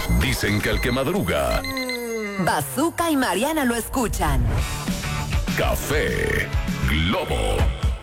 Dicen que el que madruga, Bazooka y Mariana lo escuchan. Café Globo.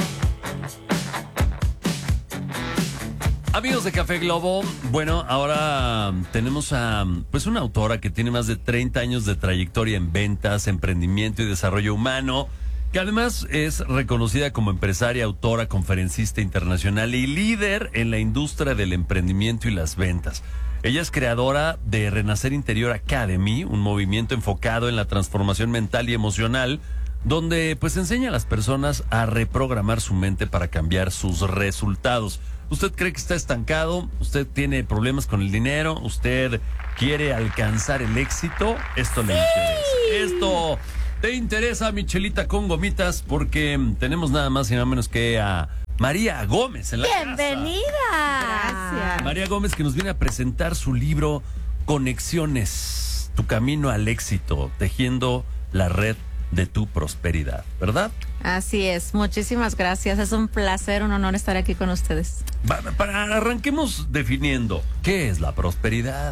Amigos de Café Globo, bueno, ahora tenemos a una autora que tiene más de 30 años de trayectoria en ventas, emprendimiento y desarrollo humano, que además es reconocida como empresaria, autora, conferencista internacional y líder en la industria del emprendimiento y las ventas. Ella es creadora de Renacer Interior Academy, un movimiento enfocado en la transformación mental y emocional, donde pues enseña a las personas a reprogramar su mente para cambiar sus resultados. ¿Usted cree que está estancado? ¿Usted tiene problemas con el dinero? ¿Usted quiere alcanzar el éxito? Esto le interesa. Esto te interesa, Michelita con gomitas, porque tenemos nada más y nada menos que a María Gómez en la ¡Bienvenida! casa. Gracias. María Gómez, que nos viene a presentar su libro Conexiones, tu camino al éxito, tejiendo la red de tu prosperidad, ¿verdad? Así es, muchísimas gracias. Es un placer, un honor estar aquí con ustedes. Arranquemos definiendo, ¿qué es la prosperidad?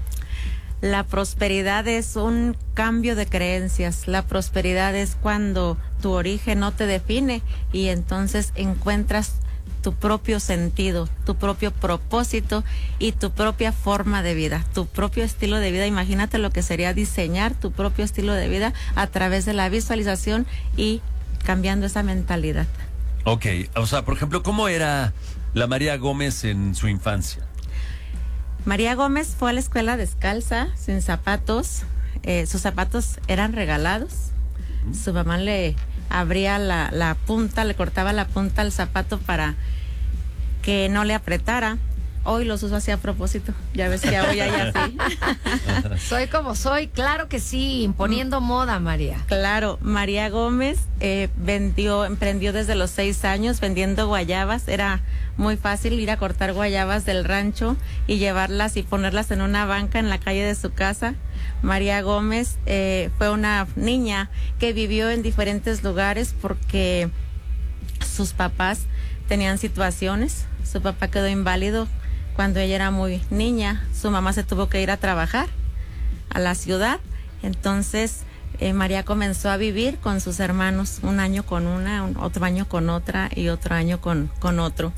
La prosperidad es un cambio de creencias. La prosperidad es cuando tu origen no te define y entonces encuentras tu propio sentido, tu propio propósito y tu propia forma de vida, tu propio estilo de vida. Imagínate lo que sería diseñar tu propio estilo de vida a través de la visualización y cambiando esa mentalidad. Ok, o sea, por ejemplo, ¿cómo era la María Gómez en su infancia? María Gómez fue a la escuela descalza, sin zapatos. Sus zapatos eran regalados. Su mamá le abría la punta, le cortaba la punta al zapato para que no le apretara. Hoy los uso así a propósito. Ya ves que hoy hay así. Soy como soy, claro que sí, imponiendo moda, María. Claro, María Gómez emprendió desde los 6 años vendiendo guayabas. Era muy fácil ir a cortar guayabas del rancho y llevarlas y ponerlas en una banca en la calle de su casa. María Gómez fue una niña que vivió en diferentes lugares porque sus papás tenían situaciones. Su papá quedó inválido cuando ella era muy niña. Su mamá se tuvo que ir a trabajar a la ciudad. Entonces María comenzó a vivir con sus hermanos, un año con una, otro año con otra y otro año con otro.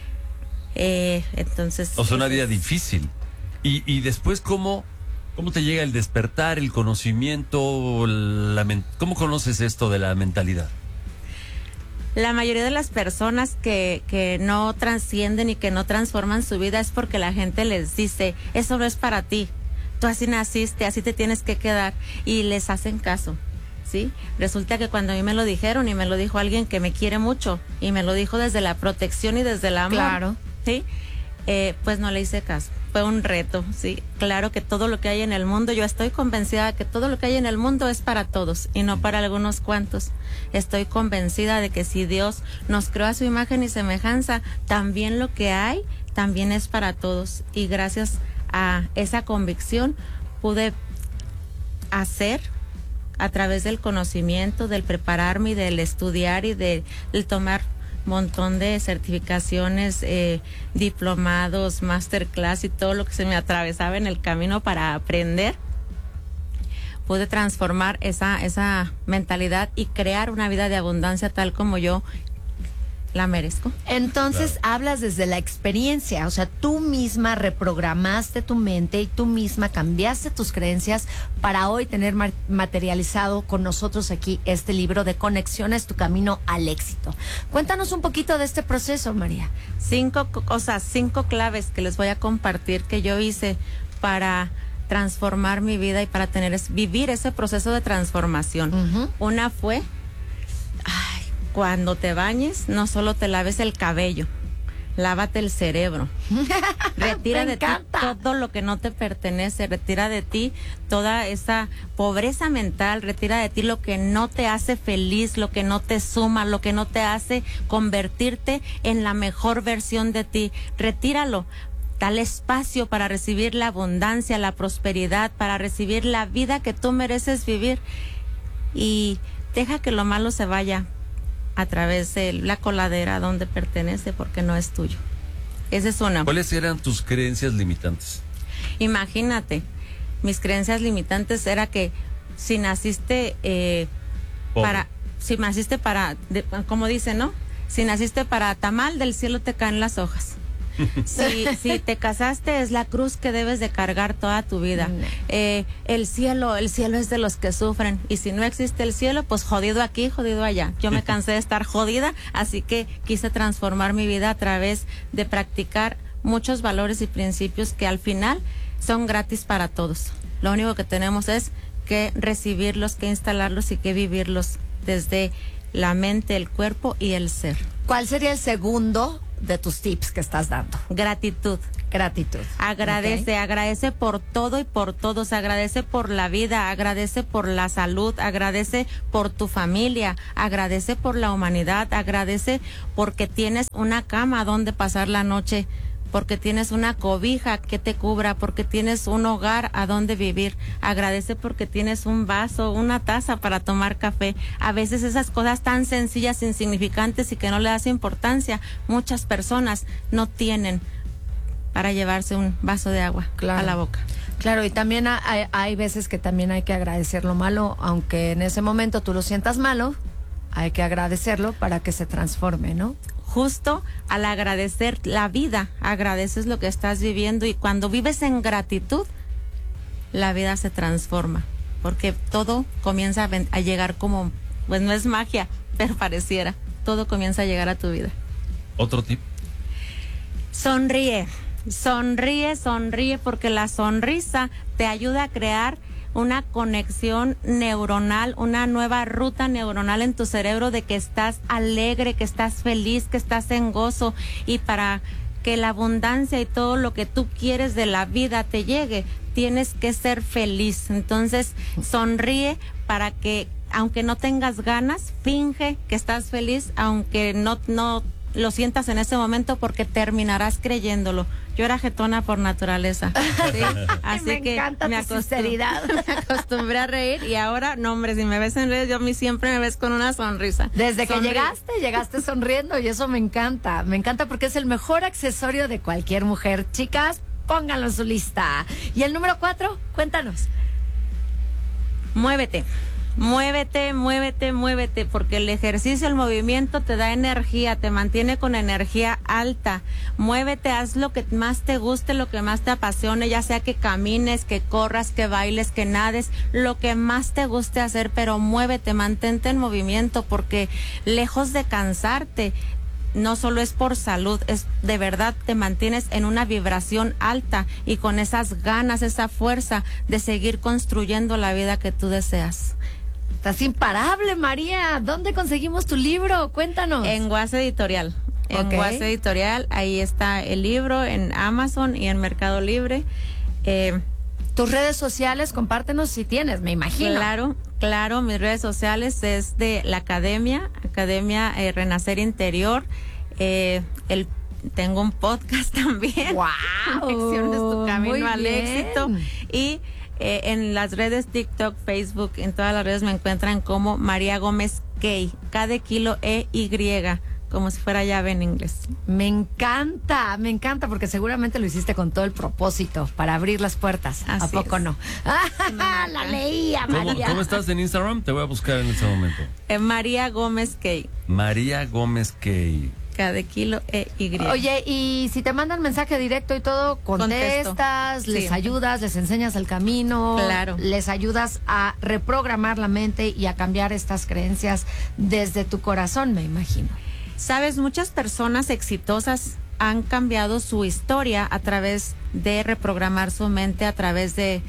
Entonces, o sea, una vida difícil. Y después, ¿cómo te llega el despertar, el conocimiento? ¿Cómo conoces esto de la mentalidad? La mayoría de las personas que no trascienden y que no transforman su vida es porque la gente les dice, eso no es para ti, tú así naciste, así te tienes que quedar, y les hacen caso, ¿sí? Resulta que cuando a mí me lo dijeron, y me lo dijo alguien que me quiere mucho, y me lo dijo desde la protección y desde el amor, claro, ¿sí? Pues no le hice caso. Fue un reto, sí. Claro que todo lo que hay en el mundo, yo estoy convencida de que todo lo que hay en el mundo es para todos y no para algunos cuantos. Estoy convencida de que si Dios nos creó a su imagen y semejanza, también lo que hay también es para todos. Y gracias a esa convicción pude hacer, a través del conocimiento, del prepararme y del estudiar y del tomar montón de certificaciones, diplomados, masterclass y todo lo que se me atravesaba en el camino para aprender. Pude transformar esa mentalidad y crear una vida de abundancia tal como yo la merezco. Entonces, claro, hablas desde la experiencia, o sea, tú misma reprogramaste tu mente y tú misma cambiaste tus creencias para hoy tener materializado con nosotros aquí este libro de Conexiones, tu camino al éxito. Cuéntanos un poquito de este proceso, María. 5 claves que les voy a compartir que yo hice para transformar mi vida y para vivir ese proceso de transformación. Una fue, cuando te bañes, no solo te laves el cabello, lávate el cerebro. Retira de ti todo lo que no te pertenece, retira de ti toda esa pobreza mental, retira de ti lo que no te hace feliz, lo que no te suma, lo que no te hace convertirte en la mejor versión de ti. Retíralo. Dale espacio para recibir la abundancia, la prosperidad, para recibir la vida que tú mereces vivir. Y deja que lo malo se vaya a través de la coladera donde pertenece, porque no es tuyo. Esa es una. ¿Cuáles eran tus creencias limitantes? Imagínate, mis creencias limitantes era que si naciste como dice, ¿no? Si naciste para tamal, del cielo te caen las hojas. Si te casaste, es la cruz que debes de cargar toda tu vida. El cielo es de los que sufren, y si no existe el cielo, pues jodido aquí, jodido allá. Yo me cansé de estar jodida, así que quise transformar mi vida a través de practicar muchos valores y principios que al final son gratis para todos. Lo único que tenemos es que recibirlos, que instalarlos y que vivirlos desde la mente, el cuerpo y el ser. ¿Cuál sería el segundo de tus tips que estás dando? Gratitud. Agradece, agradece por todo y por todos, agradece por la vida, agradece por la salud, agradece por tu familia, agradece por la humanidad, agradece porque tienes una cama donde pasar la noche, porque tienes una cobija que te cubra, porque tienes un hogar a donde vivir. Agradece porque tienes un vaso, una taza para tomar café. A veces esas cosas tan sencillas, insignificantes y que no le das importancia, muchas personas no tienen para llevarse un vaso de agua a la boca. Claro, y también hay veces que también hay que agradecer lo malo, aunque en ese momento tú lo sientas malo, hay que agradecerlo para que se transforme, ¿no? Justo al agradecer la vida, agradeces lo que estás viviendo, y cuando vives en gratitud, la vida se transforma, porque todo comienza a llegar como, pues no es magia, pero pareciera, todo comienza a llegar a tu vida. ¿Otro tip? Sonríe, porque la sonrisa te ayuda a crear una conexión neuronal, una nueva ruta neuronal en tu cerebro de que estás alegre, que estás feliz, que estás en gozo, y para que la abundancia y todo lo que tú quieres de la vida te llegue, tienes que ser feliz. Entonces, sonríe para que, aunque no tengas ganas, finge que estás feliz, aunque no lo sientas en ese momento, porque terminarás creyéndolo. Yo era jetona por naturaleza, ¿sí? Así me que encanta tu sinceridad. me acostumbré a reír, y ahora, no hombre, si me ves en redes, siempre me ves con una sonrisa. Desde que llegaste sonriendo, y eso me encanta porque es el mejor accesorio de cualquier mujer. Chicas, pónganlo en su lista. Y el número 4, cuéntanos. Muévete, porque el ejercicio, el movimiento te da energía, te mantiene con energía alta. Muévete, haz lo que más te guste, lo que más te apasione, ya sea que camines, que corras, que bailes, que nades, lo que más te guste hacer, pero muévete, mantente en movimiento, porque lejos de cansarte, no solo es por salud, es de verdad, te mantienes en una vibración alta y con esas ganas, esa fuerza de seguir construyendo la vida que tú deseas. Estás imparable, María. ¿Dónde conseguimos tu libro? Cuéntanos. En Guas Editorial. Ahí está el libro, en Amazon y en Mercado Libre. Tus redes sociales, compártenos si tienes, me imagino. Claro, mis redes sociales es de la Academia Renacer Interior. Tengo un podcast también. ¡Wow! Lecciones, tu camino al éxito. Y en las redes TikTok, Facebook, en todas las redes me encuentran como María Gómez Key, K de kilo Y, como si fuera llave en inglés. Me encanta, porque seguramente lo hiciste con todo el propósito, para abrir las puertas. Así ¿A poco es. No? La leía, María. ¿Cómo estás en Instagram? Te voy a buscar en este momento. María Gómez Key. María Gómez Key. K de kilo Y. Oye, y si te mandan mensaje directo y todo, contestas, Contesto. les Sí. ayudas, les enseñas el camino, Claro. les ayudas a reprogramar la mente y a cambiar estas creencias desde tu corazón, me imagino. Sabes, muchas personas exitosas han cambiado su historia a través de reprogramar su mente, a través de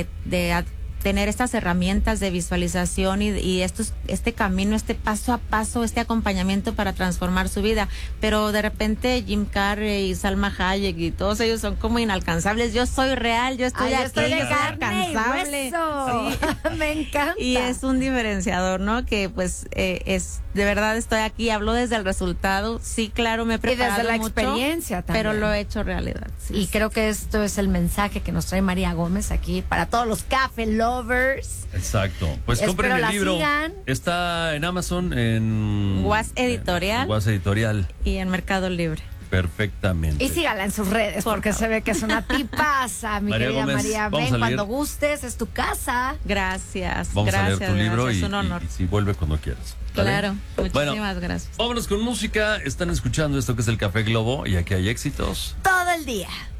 tener estas herramientas de visualización y este camino, este paso a paso, este acompañamiento para transformar su vida. Pero de repente Jim Carrey y Salma Hayek y todos ellos son como inalcanzables. Yo soy real, yo estoy aquí, de yo soy carne y alcanzable. hueso. Sí. Me encanta. Y es un diferenciador, ¿no? Que pues es de verdad, estoy aquí, hablo desde el resultado. Sí, claro, me he preparado desde la mucho, experiencia también. pero lo he hecho realidad. Sí, Y sí. creo que esto es el mensaje que nos trae María Gómez aquí para todos los café lovers. Exacto. Pues Espero compren el la libro. sigan. Está en Amazon, en Guas Editorial. Guas Editorial. Y en Mercado Libre. perfectamente. Y sígala en sus redes, porque se ve que es una tipaza, mi María querida Gómez, María. vamos Ven a leer. cuando gustes, es tu casa. Gracias. Vamos gracias, a leer tu libro gracias, y, un honor. y vuelve cuando quieras. ¿Vale? Claro, Bueno, muchísimas gracias. vámonos con música. Están escuchando esto que es el Café Globo y aquí hay éxitos. Todo el día.